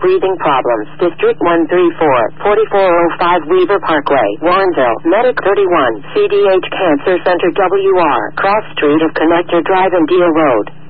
breathing problems. District 134, 4405 Weaver Parkway, Warrenville. Medic 31, CDH Cancer Center WR, Cross Street of Connector Drive and Deal Road.